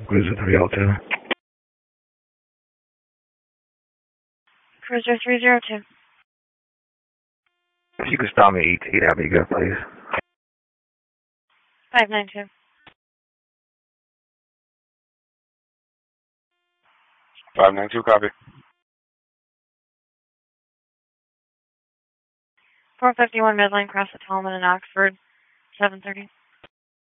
Cruiser 302. Cruiser 302. If you could stop me ET, that'd be good, please. 592. 592, copy. 451 Midline, cross the Tallman in Oxford, 730.